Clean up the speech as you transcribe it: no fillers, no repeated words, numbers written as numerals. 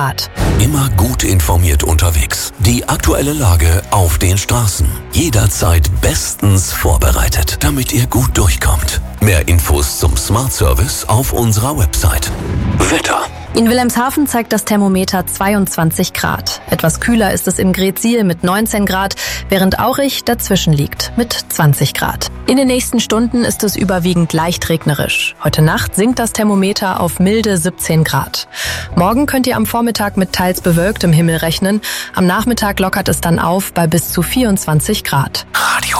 Immer gut informiert unterwegs. Die aktuelle Lage auf den Straßen. Jederzeit bestens vorbereitet, damit ihr gut durchkommt. Mehr Infos zum Smart Service auf unserer Website. Wetter. In Wilhelmshaven zeigt das Thermometer 22 Grad. Etwas kühler ist es in Greetsiel mit 19 Grad, während Aurich dazwischen liegt mit 20 Grad. In den nächsten Stunden ist es überwiegend leicht regnerisch. Heute Nacht sinkt das Thermometer auf milde 17 Grad. Morgen könnt ihr am Vormittag mit teils bewölktem Himmel rechnen. Am Nachmittag lockert es dann auf bei bis zu 24 Grad. Radio